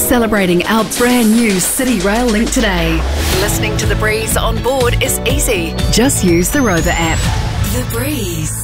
celebrating our brand new City Rail link today. Listening to The Breeze on board is easy. Just use the Rover app. The Breeze.